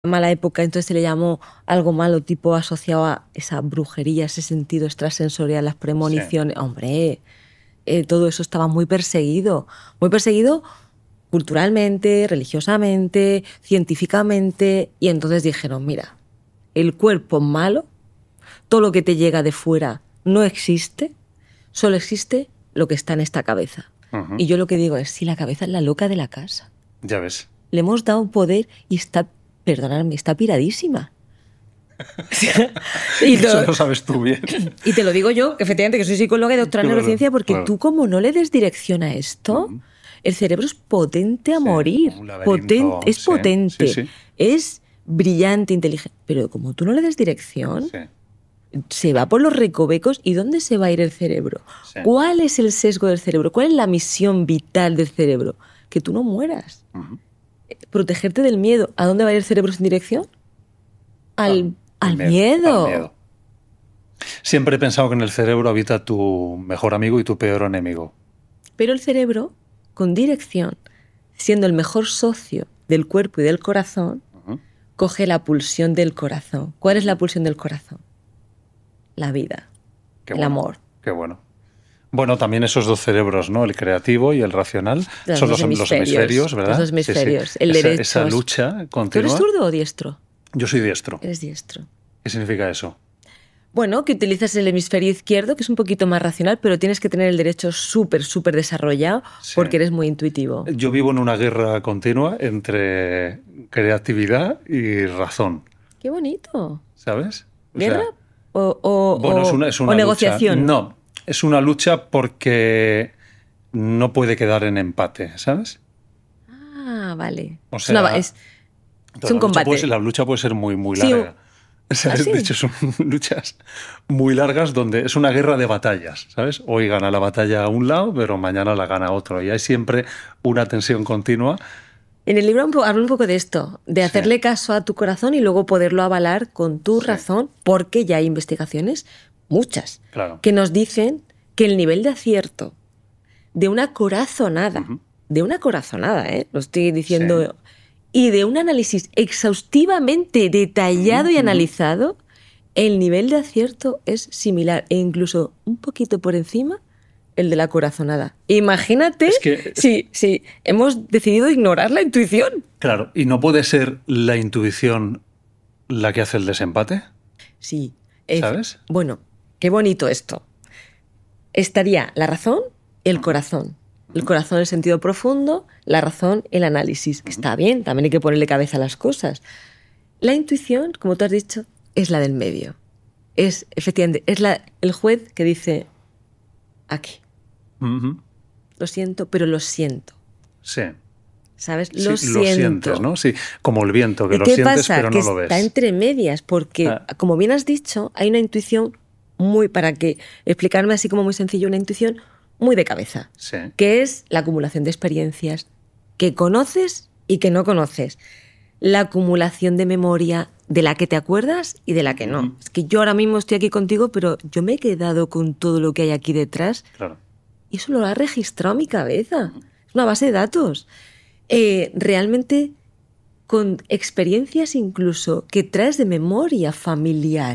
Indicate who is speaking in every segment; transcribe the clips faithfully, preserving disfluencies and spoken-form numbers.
Speaker 1: mala época, entonces se le llamó algo malo, tipo asociado a esa brujería, ese sentido extrasensorial, las premoniciones. Sí. Hombre, eh, todo eso estaba muy perseguido, muy perseguido culturalmente, religiosamente, científicamente, y entonces dijeron, mira, el cuerpo malo, todo lo que te llega de fuera no existe, solo existe lo que está en esta cabeza. Uh-huh. Y yo lo que digo es, si la cabeza es la loca de la casa.
Speaker 2: Ya ves.
Speaker 1: Le hemos dado un poder y está, perdonadme, está piradísima.
Speaker 2: y lo, Eso lo sabes tú bien.
Speaker 1: Y te lo digo yo, que efectivamente que soy psicóloga y doctora en claro, neurociencia, porque claro. tú como no le des dirección a esto, uh-huh. el cerebro es potente a sí, morir. Potente, es sí, potente, sí, sí. es brillante, inteligente. Pero como tú no le des dirección, sí. se va por los recovecos. ¿Y dónde se va a ir el cerebro? Sí. ¿Cuál es el sesgo del cerebro? ¿Cuál es la misión vital del cerebro? Que tú no mueras. Uh-huh. Protegerte del miedo. ¿A dónde va a ir el cerebro sin dirección? Al, ah, al, miedo, miedo. al miedo.
Speaker 2: Siempre he pensado que en el cerebro habita tu mejor amigo y tu peor enemigo.
Speaker 1: Pero el cerebro, con dirección, siendo el mejor socio del cuerpo y del corazón, uh-huh. coge la pulsión del corazón. ¿Cuál es la pulsión del corazón? La vida,
Speaker 2: Qué
Speaker 1: el
Speaker 2: bueno.
Speaker 1: amor.
Speaker 2: Qué bueno. Bueno, también esos dos cerebros, ¿no? El creativo y el racional,
Speaker 1: los
Speaker 2: son los
Speaker 1: hemisferios,
Speaker 2: los hemisferios, ¿verdad?
Speaker 1: Los hemisferios, sí, sí. El
Speaker 2: esa,
Speaker 1: derecho.
Speaker 2: Esa lucha continua.
Speaker 1: ¿Tú eres zurdo o diestro?
Speaker 2: Yo soy diestro.
Speaker 1: Eres diestro.
Speaker 2: ¿Qué significa eso?
Speaker 1: Bueno, que utilizas el hemisferio izquierdo, que es un poquito más racional, pero tienes que tener el derecho súper, súper desarrollado sí. porque eres muy intuitivo.
Speaker 2: Yo vivo en una guerra continua entre creatividad y razón.
Speaker 1: ¡Qué bonito!
Speaker 2: ¿Sabes?
Speaker 1: O ¿Guerra sea, o, o,
Speaker 2: bueno, es una, es una
Speaker 1: o negociación?
Speaker 2: No, es una lucha porque no puede quedar en empate, ¿sabes?
Speaker 1: Ah, vale.
Speaker 2: O sea,
Speaker 1: es, una, es, es un combate.
Speaker 2: Puede, la lucha puede ser muy, muy larga.
Speaker 1: Sí,
Speaker 2: ¿sabes?
Speaker 1: ¿Ah, sí?
Speaker 2: De hecho, son luchas muy largas donde es una guerra de batallas, ¿sabes? Hoy gana la batalla a un lado, pero mañana la gana otro. Y hay siempre una tensión continua.
Speaker 1: En el libro hablo un poco de esto, de hacerle sí. caso a tu corazón y luego poderlo avalar con tu sí. razón, porque ya hay investigaciones, muchas,
Speaker 2: claro.
Speaker 1: que nos dicen que el nivel de acierto de una corazonada, uh-huh. de una corazonada, ¿eh? Lo estoy diciendo... Sí. Y de un análisis exhaustivamente detallado uh-huh. y analizado, el nivel de acierto es similar e incluso un poquito por encima el de la corazonada. Imagínate
Speaker 2: es que,
Speaker 1: si, si hemos decidido ignorar la intuición.
Speaker 2: Claro, ¿y no puede ser la intuición la que hace el desempate?
Speaker 1: Sí.
Speaker 2: ¿Sabes?
Speaker 1: Bueno, qué bonito esto. Estaría la razón y el corazón. El corazón el sentido profundo, la razón el análisis. Que está bien, también hay que ponerle cabeza a las cosas. La intuición, como tú has dicho, es la del medio. Es, efectivamente, es la, el juez que dice, aquí.
Speaker 2: Uh-huh.
Speaker 1: Lo siento, pero lo siento.
Speaker 2: Sí.
Speaker 1: ¿Sabes?
Speaker 2: Sí,
Speaker 1: Lo siento.
Speaker 2: Lo sientes, ¿no? Sí, como el viento, que
Speaker 1: ¿Y
Speaker 2: lo
Speaker 1: qué
Speaker 2: sientes,
Speaker 1: pasa?
Speaker 2: pero
Speaker 1: que
Speaker 2: no lo ves.
Speaker 1: Está entre medias, porque, ah. como bien has dicho, hay una intuición muy, para que explicarme así como muy sencillo, una intuición muy de cabeza,
Speaker 2: sí.
Speaker 1: que es la acumulación de experiencias que conoces y que no conoces. La acumulación de memoria de la que te acuerdas y de la que no. Uh-huh. Es que yo ahora mismo estoy aquí contigo, pero yo me he quedado con todo lo que hay aquí detrás.
Speaker 2: Claro.
Speaker 1: Y eso lo ha registrado mi cabeza. Uh-huh. Es una base de datos. Eh, realmente con experiencias incluso que traes de memoria familiar.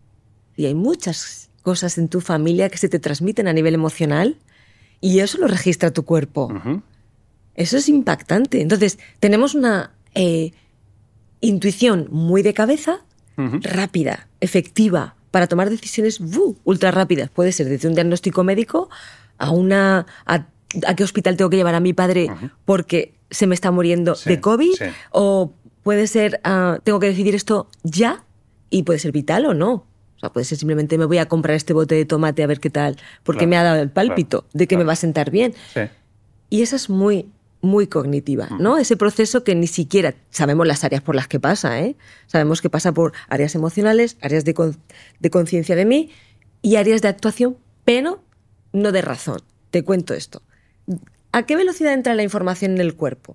Speaker 1: Y hay muchas cosas en tu familia que se te transmiten a nivel emocional y eso lo registra tu cuerpo.
Speaker 2: Uh-huh.
Speaker 1: Eso es impactante. Entonces, tenemos una eh, intuición muy de cabeza, uh-huh. rápida, efectiva, para tomar decisiones uh, ultra rápidas. Puede ser desde un diagnóstico médico a una... A, ¿A qué hospital tengo que llevar a mi padre uh-huh. porque se me está muriendo
Speaker 2: sí,
Speaker 1: de COVID?
Speaker 2: Sí.
Speaker 1: O puede ser, uh, tengo que decidir esto ya y puede ser vital o no. O sea, puede ser simplemente me voy a comprar este bote de tomate a ver qué tal, porque
Speaker 2: claro,
Speaker 1: me ha dado el pálpito
Speaker 2: claro,
Speaker 1: de que
Speaker 2: claro.
Speaker 1: me va a sentar bien.
Speaker 2: Sí.
Speaker 1: Y esa es muy, muy cognitiva, ¿no? Uh-huh. Ese proceso que ni siquiera sabemos las áreas por las que pasa, ¿eh? Sabemos que pasa por áreas emocionales, áreas de, con, de conciencia de mí y áreas de actuación, pero no de razón. Te cuento esto. ¿A qué velocidad entra la información en el cuerpo?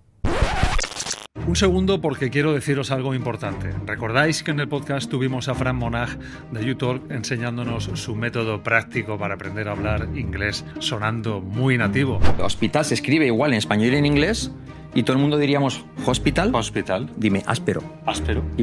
Speaker 2: Un segundo porque quiero deciros algo importante. ¿Recordáis que en el podcast tuvimos a Fran Monag de YouTalk enseñándonos su método práctico para aprender a hablar inglés sonando muy nativo?
Speaker 3: Hospital se escribe igual en español y en inglés Y todo el mundo diríamos hospital.
Speaker 2: Hospital.
Speaker 3: Dime, áspero.
Speaker 2: Áspero.
Speaker 3: Y